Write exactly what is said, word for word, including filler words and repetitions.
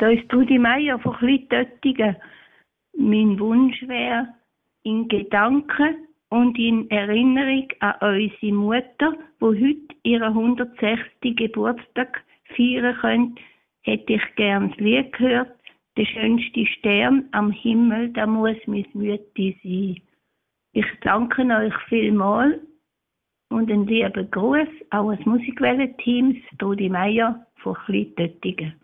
Da ist Trudi Meier von Kleintöttigen. Mein Wunsch wäre, in Gedanken und in Erinnerung an unsere Mutter, die heute ihren hundertsechsten Geburtstag feiern könnte, hätte ich gern das Lied gehört. Der schönste Stern am Himmel, da muss mein Mütti sein. Ich danke euch vielmals und einen lieben Gruß auch als Musikwelle-Teams, Trudi Meier von Kleintöttigen.